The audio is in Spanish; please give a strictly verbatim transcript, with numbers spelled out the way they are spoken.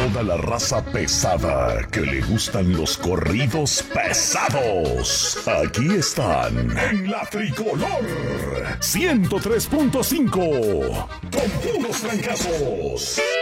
toda la raza pesada que le gustan los corridos pesados. Aquí están en la Tricolor ciento tres punto cinco con puros fracasos.